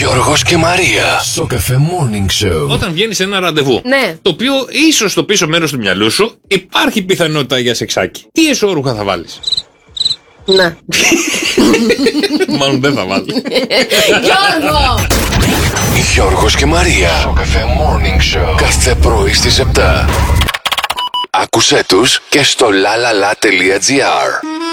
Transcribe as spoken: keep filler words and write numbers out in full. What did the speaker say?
Γιώργος και Μαρία. Στο Cafe Morning Show. Όταν βγαίνεις σε ένα ραντεβού, Ναι. το οποίο ίσως στο πίσω μέρος του μυαλού σου υπάρχει πιθανότητα για σεξάκι. Τι εσώρουχα θα βάλεις? Να. Μάλλον δεν θα βάλεις. Γιώργο! Γιώργος και Μαρία. Στο Cafe Morning Show. Κάθε πρωί στις επτά. Άκουσέ τους και στο lalala.gr.